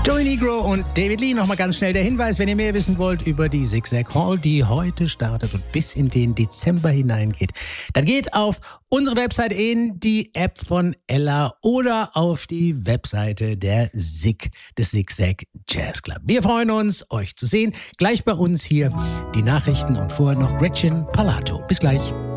Joey Negro und David Lee. Nochmal ganz schnell der Hinweis, wenn ihr mehr wissen wollt über die Zigzag Hall, die heute startet und bis in den Dezember hineingeht, dann geht auf unsere Website, in die App von Ella oder auf die Webseite der SIG, des Zigzag Jazz Club. Wir freuen uns, euch zu sehen. Gleich bei uns hier die Nachrichten und vorher noch Gretchen Palato. Bis gleich.